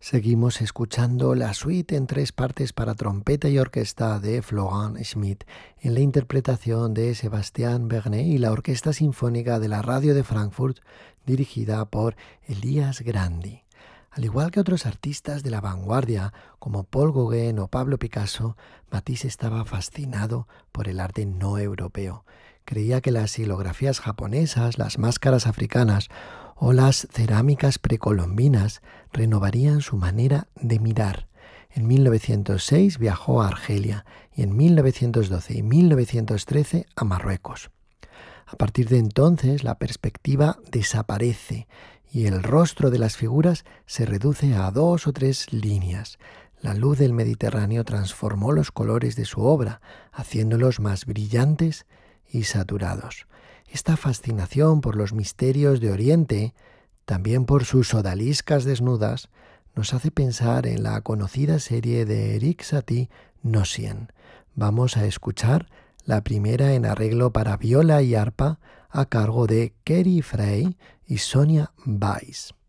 Seguimos escuchando la suite en 3 partes para trompeta y orquesta de Florent Schmitt en la interpretación de Sebastián Bernet y la Orquesta Sinfónica de la Radio de Frankfurt dirigida por Elias Grandi. Al igual que otros artistas de la vanguardia como Paul Gauguin o Pablo Picasso, Matisse estaba fascinado por el arte no europeo. Creía que las xilografías japonesas, las máscaras africanas o las cerámicas precolombinas renovarían su manera de mirar. En 1906 viajó a Argelia y en 1912 y 1913 a Marruecos. A partir de entonces la perspectiva desaparece y el rostro de las figuras se reduce a 2 o 3 líneas. La luz del Mediterráneo transformó los colores de su obra, haciéndolos más brillantes y saturados. Esta fascinación por los misterios de Oriente, también por sus odaliscas desnudas, nos hace pensar en la conocida serie de Erik Satie, Noción. Vamos a escuchar la primera en arreglo para viola y arpa a cargo de Kerry Frey y Sonia Weiss.